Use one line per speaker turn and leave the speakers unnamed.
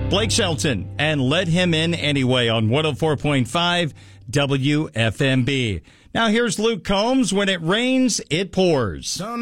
Blake Shelton and Let Him In Anyway on 104.5 WFMB. Now here's Luke Combs. When it rains, it pours.